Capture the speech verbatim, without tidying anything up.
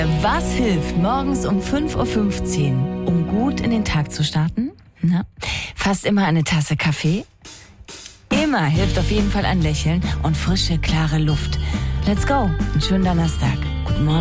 Was hilft morgens um fünf Uhr fünfzehn, um gut in den Tag zu starten? Na, fast immer eine Tasse Kaffee. Immer hilft auf jeden Fall ein Lächeln und frische, klare Luft. Let's go. Einen schönen Donnerstag. Guten Morgen.